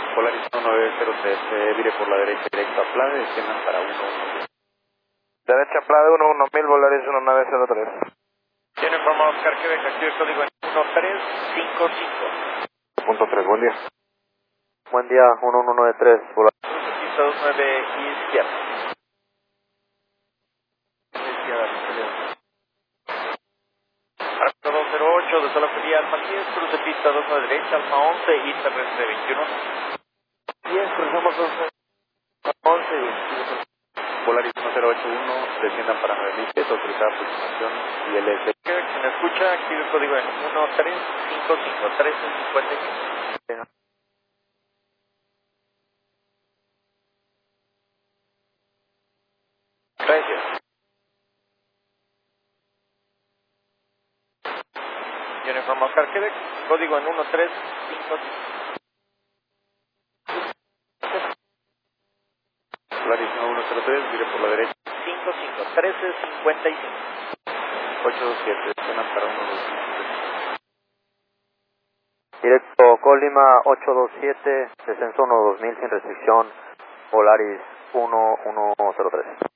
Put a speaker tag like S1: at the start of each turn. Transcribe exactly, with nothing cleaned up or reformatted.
S1: Polaris uno nueve cero tres, eh, vire por la derecha directo a Plade, desciendan para uno uno.
S2: Derecha Plade uno uno mil, Volaris uno nueve cero tres.
S1: Tiene forma Oscar Quebec, activo el código en uno tres cinco cinco.
S2: Punto tres, buen día.
S3: Buen día, uno uno nueve tres, Volaris.
S1: Pista dos nueve izquierda. Izquierda, Arco dos cero ocho, de Sola Feria Alfa diez, cruce pista dos nueve derecha, Alfa once y terrestre veintiuno.
S3: diez, cruzamos once y veintiuno.
S1: Polaris uno cero ocho uno, desciendan para nueve mil pies, autorizada aproximación y L S. ¿Se me escucha? Active el código en uno tres cinco cinco, trece cincuenta y cinco. Gracias. Uniform Oscar Quebec, código en uno tres cinco cinco. Polaris uno cero tres, vire por la derecha. cinco cinco, trece cincuenta y cinco. ocho dos siete, desciendan para uno dos cinco.
S3: Directo Colima ocho dos siete, descenso uno dos mil sin restricción, Polaris uno uno cero tres.